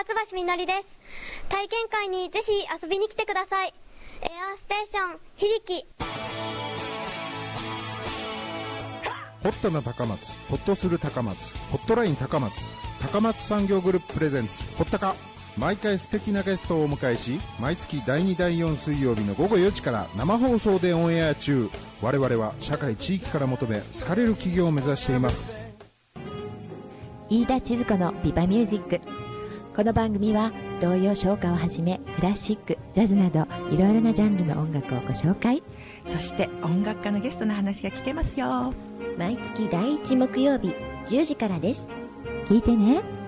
松橋みのりです。体験会にぜひ遊びに来てください。エアーステーション響き。 ホットな高松、ホッとする高松、ホットライン高松、高松産業グループプレゼンツホッタカ。毎回素敵なゲストをお迎えし、毎月第2第4水曜日の午後4時から生放送でオンエア中。我々は社会地域から求め好かれる企業を目指しています。 飯田千鶴子のビバミュージック。この番組は童謡唱歌をはじめクラシック、ジャズなどいろいろなジャンルの音楽をご紹介。 そして音楽家のゲストの話が聞けますよ。 毎月第1木曜日10時からです。 聞いてね。